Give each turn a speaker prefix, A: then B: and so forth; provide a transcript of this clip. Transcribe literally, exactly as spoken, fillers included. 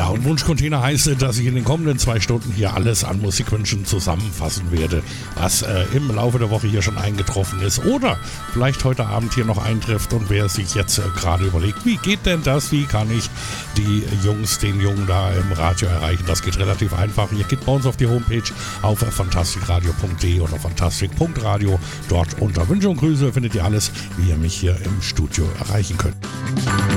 A: und Wunschcontainer heißt, dass ich in den kommenden zwei Stunden hier alles an Musikwünschen zusammenfassen werde, was äh, im Laufe der Woche hier schon eingetroffen ist oder vielleicht heute Abend hier noch eintrifft. Und wer sich jetzt äh, gerade überlegt, wie geht denn das, wie kann ich die Jungs, den Jungen da im Radio erreichen, das geht relativ einfach. Ihr geht bei uns auf die Homepage auf fantastikradio punkt de oder fantastik punkt radio. Dort unter Wünsche und Grüße findet ihr alles, wie ihr mich hier im Studio erreichen könnt.